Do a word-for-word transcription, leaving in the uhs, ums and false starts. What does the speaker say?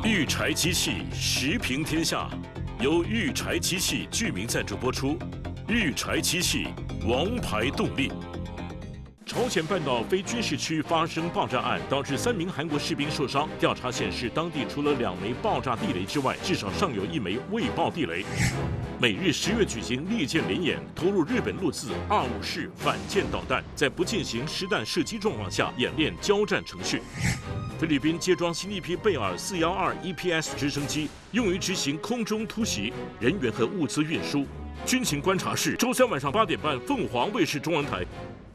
育柴机器时平天下，由育柴机器居民赞助播出。育柴机器，王牌动力。朝鲜半岛非军事区发生爆炸案，导致三名韩国士兵受伤。调查显示，当地除了两枚爆炸地雷之外，至少尚有一枚未爆地雷。美日十月举行利剑联演，投入日本陆自二五式反舰导弹，在不进行实弹射击状况下演练交战程序。菲律宾接装新一批贝尔四幺二 E P S 直升机，用于执行空中突袭、人员和物资运输。军情观察室，周三晚上八点半，凤凰卫视中文台。